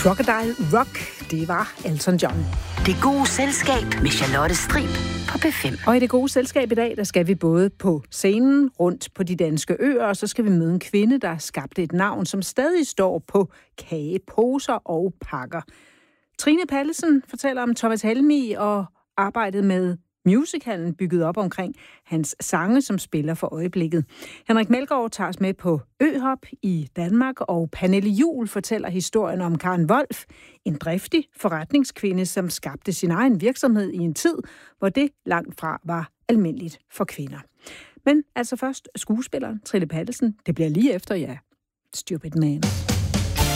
Crocodile Rock, det var Elton John. Det gode selskab med Charlotte Strib på P5. Og i det gode selskab i dag, der skal vi både på scenen rundt på de danske øer, og så skal vi møde en kvinde, der skabte et navn, som stadig står på kageposer og pakker. Trine Pallesen fortæller om Thomas Helmig og arbejdet med musicalen bygget op omkring hans sange, som spiller for øjeblikket. Henrik Melgaard tager os med på øhop i Danmark, og Pernille Juhl fortæller historien om Karen Wolf, en driftig forretningskvinde, som skabte sin egen virksomhed i en tid, hvor det langt fra var almindeligt for kvinder. Men altså først skuespilleren Trine Pallesen. Det bliver lige efter, ja, Stupid Man.